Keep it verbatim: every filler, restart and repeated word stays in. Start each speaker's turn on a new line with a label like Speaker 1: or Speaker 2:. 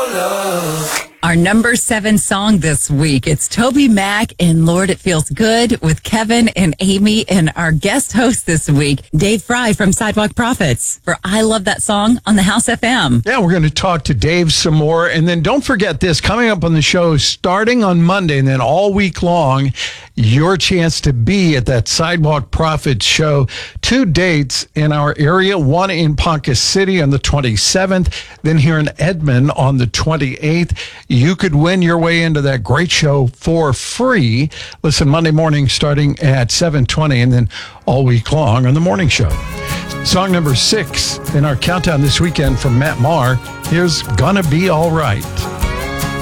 Speaker 1: love.
Speaker 2: Our number seven song this week, it's Toby Mac and Lord, It Feels Good with Kevin and Amy, and our guest host this week, Dave Fry from Sidewalk Prophets, for I Love That Song on the House F M.
Speaker 3: Yeah, we're going to talk to Dave some more. And then don't forget this, coming up on the show, starting on Monday and then all week long, your chance to be at that Sidewalk Prophets show. Two dates in our area, one in Ponca City on the twenty-seventh, then here in Edmond on the twenty-eighth. You could win your way into that great show for free. Listen, Monday morning starting at seven twenty and then all week long on the morning show. Song number six in our countdown this weekend from Matt Maher. Here's Gonna Be All Right.